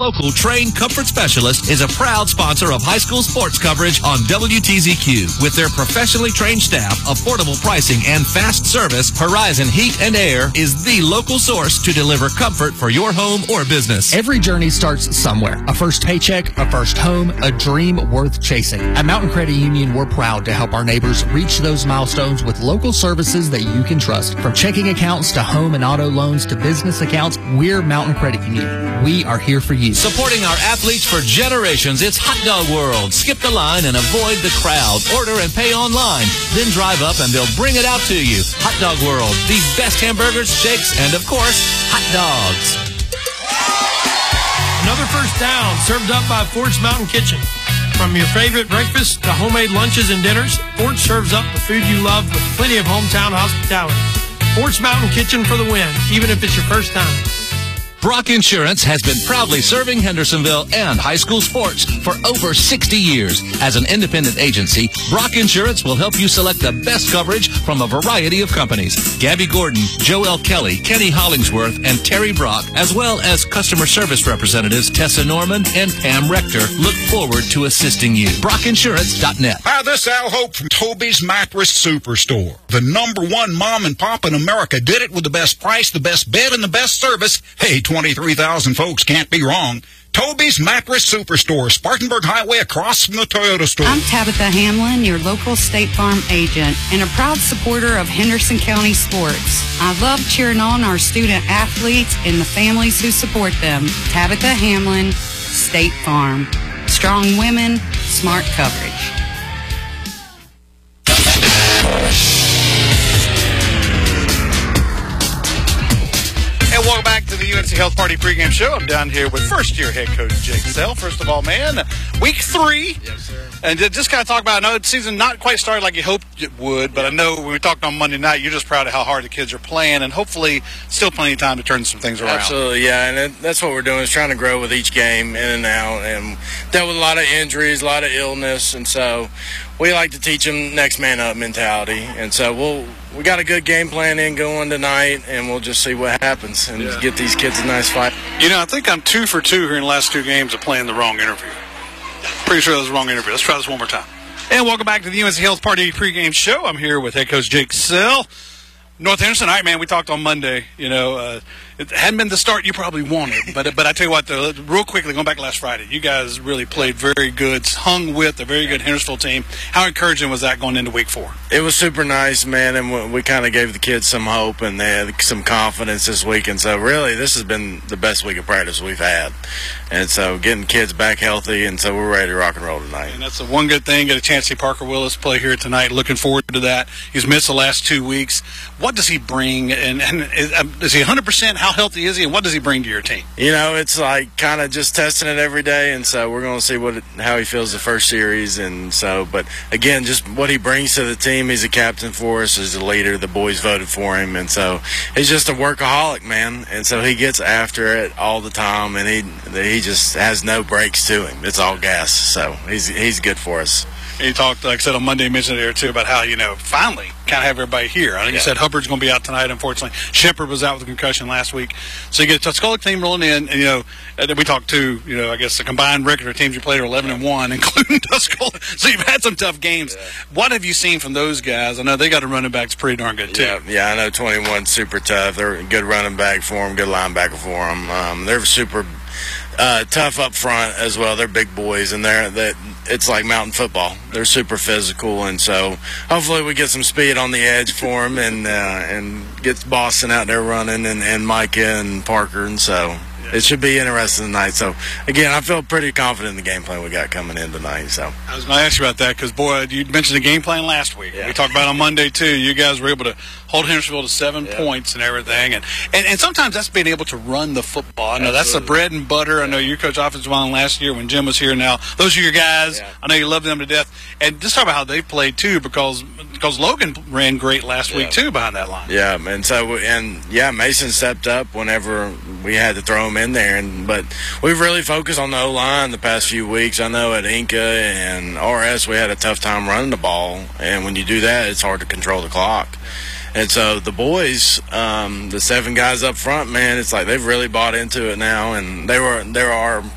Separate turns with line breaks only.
local trained comfort specialist is a proud sponsor of high school sports coverage on WTZQ. With their professionally trained staff, affordable pricing, and fast service, Horizon Heat and Air is the local source to deliver comfort for your home or business.
Every journey starts somewhere. A first paycheck, a first home, a dream worth chasing. At Mountain Credit Union, we're proud to help our neighbors reach those milestones with local services that you can trust. From checking accounts to home and auto loans to business accounts, we're Mountain Credit Union. We are here for you.
Supporting our athletes for generations, it's Hot Dog World. Skip the line and avoid the crowd. Order and pay online. Then drive up and they'll bring it out to you. Hot Dog World. The best hamburgers, shakes, and of course, hot dogs.
Another first down served up by Fort's Mountain Kitchen. From your favorite breakfast to homemade lunches and dinners, Fort serves up the food you love with plenty of hometown hospitality. Fort's Mountain Kitchen for the win, even if it's your first time.
Brock Insurance has been proudly serving Hendersonville and high school sports for over 60 years. As an independent agency, Brock Insurance will help you select the best coverage from a variety of companies. Gabby Gordon, Joel Kelly, Kenny Hollingsworth, and Terry Brock, as well as customer service representatives Tessa Norman and Pam Rector, look forward to assisting you. BrockInsurance.net.
Hi, this is Al Hope from Toby's Mattress Superstore. The #1 mom and pop in America did it with the best price, the best bed, and the best service. Hey, 23,000 folks can't be wrong. Toby's Mattress Superstore, Spartanburg Highway across from the Toyota store.
I'm Tabitha Hamlin, your local State Farm agent and a proud supporter of Henderson County sports. I love cheering on our student athletes and the families who support them. Tabitha Hamlin, State Farm. Strong women, smart coverage.
And welcome back to the UNC Health Party pregame show. I'm down here with first-year head coach Jake Sell. First of all, man, week 3.
Yes, sir.
And just kind of talk about, I know the season not quite started like you hoped it would, but I know when we talked on Monday night, you're just proud of how hard the kids are playing, and hopefully still plenty of time to turn some things around.
Absolutely, yeah, and that's what we're doing is trying to grow with each game in and out, and dealt with a lot of injuries, a lot of illness, and so we like to teach them next man up mentality, and so we got a good game plan in going tonight, and we'll just see what happens and get these kids a nice fight.
You know, I think I'm 2 for 2 here in the last 2 games of playing the wrong interview. Pretty sure that was the wrong interview. Let's try this one more time. And welcome back to the UNC Health Party pregame show. I'm here with head coach Jake Sell. North Henderson, all right, man, we talked on Monday. You know, it hadn't been the start you probably wanted. But I tell you what, though, real quickly, going back last Friday, you guys really played very good, hung with a very good Hendersonville team. How encouraging was that going into week 4?
It was super nice, man, and we kind of gave the kids some hope and they had some confidence this week. And so, really, this has been the best week of practice we've had. And so, getting kids back healthy, and so we're ready to rock and roll tonight.
And that's the one good thing. Get a chance to see Parker Willis play here tonight. Looking forward to that. He's missed the last 2 weeks. What does he bring? And is he 100%? How healthy is he? And what does he bring to your team?
You know, it's like kind of just testing it every day. And so we're going to see how he feels the first series. And so, but again, just what he brings to the team. He's a captain for us. He's a leader. The boys voted for him. And so he's just a workaholic, man. And so he gets after it all the time. And he just has no breaks to him. It's all gas. So he's good for us.
And you talked, like I said on Monday, you mentioned it there too, about how, you know, finally kind of have everybody here. I think you said Hubbard's going to be out tonight, unfortunately. Shepard was out with a concussion last week. So you get a Tuscola team rolling in, and, you know, then we talked to, you know, I guess the combined record of teams you played are 11-1, including Tuscola. So you've had some tough games. Yeah. What have you seen from those guys? I know they got a running back that's pretty darn good, too.
Yeah, I know 21's super tough. They're a good running back for them, good linebacker for them. They're super tough up front as well. They're big boys, and it's like mountain football. They're super physical, and so hopefully we get some speed on the edge for them and get Boston out there running and Micah and Parker, and so it should be interesting tonight. So, again, I feel pretty confident in the game plan we got coming in tonight. So
I was going to ask you about that because, boy, you mentioned the game plan last week. Yeah. We talked about it on Monday, too. You guys were able to hold Hendersonville to 7 points and everything. And sometimes that's being able to run the football. I know that's the bread and butter. I know you coached offensive line last year when Jim was here. Now, those are your guys. Yeah. I know you love them to death. And just talk about how they played, too, because Logan ran great last week, too, behind that line.
Yeah, and so, Mason stepped up whenever we had to throw him in there. But we've really focused on the O-line the past few weeks. I know at Inca and RS we had a tough time running the ball. And when you do that, it's hard to control the clock. And so the boys, the 7 guys up front, man, it's like they've really bought into it now. And they are